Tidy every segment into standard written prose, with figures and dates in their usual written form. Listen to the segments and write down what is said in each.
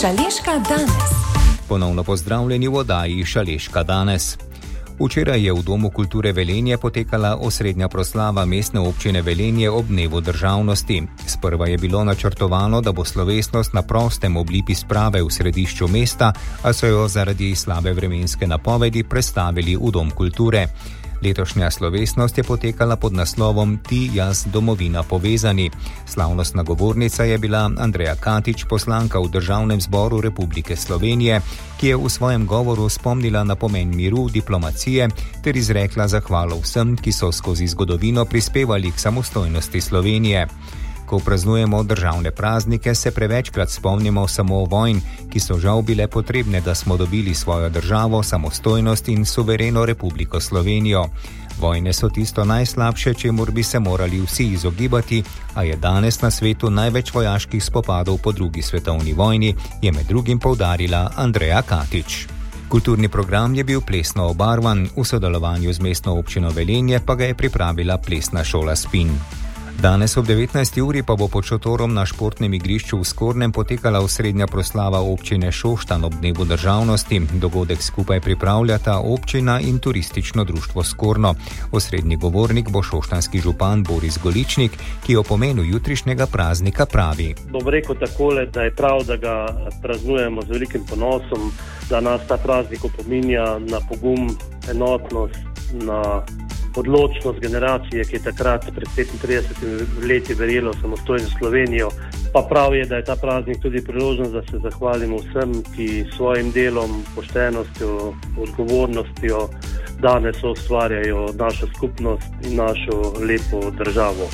Šaleška danes. Ponovno pozdravljeni v oddaji Šaleška danes. Včeraj je v Domu kulture Velenje potekala osrednja proslava mestne občine Velenje ob dnevu državnosti. Sprva je bilo načrtovano, da bo slovesnost na prostem ob lipi sprave v središču mesta, a so jo zaradi slabe vremenske napovedi prestavili v Dom kulture. Letošnja slovesnost je potekala pod naslovom Ti, jaz, domovina povezani. Slavnostna govornica je bila Andreja Katič, poslanka v Državnem zboru Republike Slovenije, ki je v svojem govoru spomnila na pomen miru, diplomacije ter izrekla zahvalo vsem, ki so skozi zgodovino prispevali k samostojnosti Slovenije. Ko praznujemo državne praznike, se prevečkrat spomnimo samo vojn, ki so žal bile potrebne, da smo dobili svojo državo, samostojnost in suvereno Republiko Slovenijo. Vojne so tisto najslabše, čemur bi se morali vsi izogibati, a je danes na svetu največ vojaških spopadov po drugi svetovni vojni, je med drugim poudarila Andreja Katič. Kulturni program je bil plesno obarvan, v sodelovanju z mestno občino Velenje pa ga je pripravila plesna šola Spin. Danes ob 19. uri pa bo pod šotorom na športnem igrišču v Skornem potekala osrednja proslava občine Šoštanj ob dnevu državnosti. Dogodek skupaj pripravljata občina in turistično društvo Skorno. Osrednji govornik bo šoštanski župan Boris Goličnik, ki o pomenu jutrišnjega praznika pravi. Bom rekel takole, da je prav, da ga praznujemo z velikim ponosom, da nas ta praznik opominja na pogum, enotnost, na odločnost generacije, ki je takrat pred 35 leti verjelo v samostojno Slovenijo. Pa prav je, da je ta praznik tudi priložnost, da se zahvalimo vsem, ki svojim delom, poštenostjo, odgovornostjo danes ustvarjajo našo skupnost in našo lepo državo.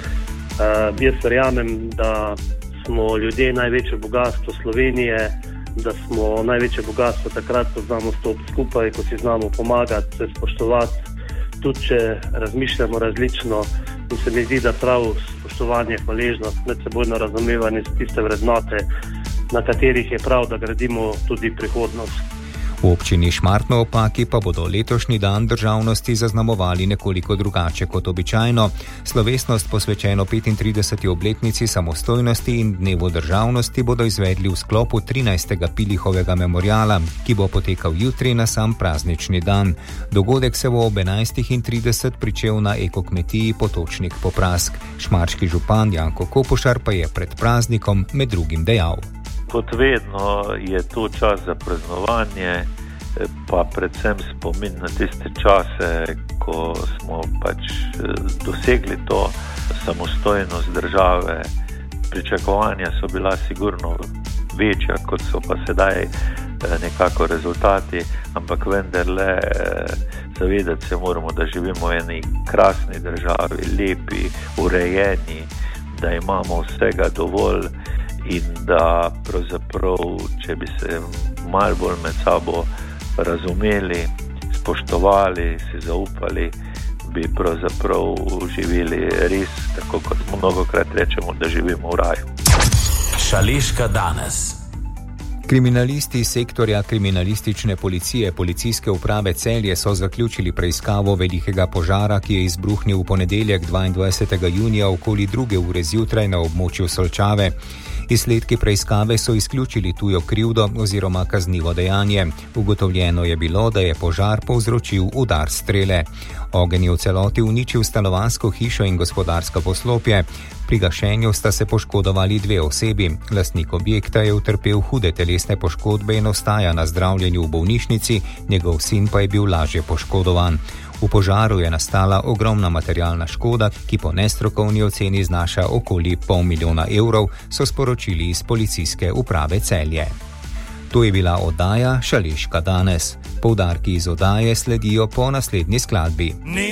Jaz verjamem, da smo ljudje največje bogatstvo Slovenije, da smo največje bogatstvo takrat, ko znamo stopiti skupaj, ko si znamo pomagati, se spoštovati, tudi če razmišljamo različno, in se mi zdi, da prav spoštovanje, hvaležnost, medsebojno razumevanje so tiste vrednote, na katerih je prav, da gradimo tudi prihodnost. V občini Šmartno ob Paki pa bodo letošnji dan državnosti zaznamovali nekoliko drugače kot običajno. Slovesnost posvečeno 35. obletnici samostojnosti in dnevu državnosti bodo izvedli v sklopu 13. Pilihovega memoriala, ki bo potekal jutri na sam praznični dan. Dogodek se bo ob 11.30 pričel na ekokmetiji Potočnik Poprask. Šmarški župan Janko Kopušar pa je pred praznikom med drugim dejal. Kot vedno je to čas za praznovanje, pa predvsem spomin na tiste čase, ko smo dosegli to samostojnost države. Pričakovanja so bila sigurno večja, kot so pa sedaj nekako rezultati, ampak vendarle zavedati se moramo, da živimo v eni krasni državi, lepi, urejeni, da imamo vsega dovolj, in da pravzaprav, če bi se malo bolj med sabo razumeli, spoštovali, si zaupali, bi pravzaprav živeli res, tako kot mnogokrat rečemo, da živimo v raju. Šaleška danes. Kriminalisti sektorja kriminalistične policije Policijske uprave Celje so zaključili preiskavo velikega požara, ki je izbruhnil v ponedeljek 22. junija okoli 2. ure zjutraj na območju Solčave. Izsledki preiskave so izključili tujo krivdo oziroma kaznivo dejanje. Ugotovljeno je bilo, da je požar povzročil udar strele. Ogenj je v celoti uničil stanovanjsko hišo in gospodarsko poslopje. Pri gašenju sta se poškodovali 2 osebi. Lastnik objekta je utrpel hude telesne poškodbe in ostaja na zdravljenju v bolnišnici, njegov sin pa je bil lažje poškodovan. V požaru je nastala ogromna materialna škoda, ki po nestrokovni oceni znaša okoli 500 000 evrov, so sporočili iz Policijske uprave Celje. To je bila oddaja Šaleška danes. Poudarki iz oddaje sledijo po naslednji skladbi.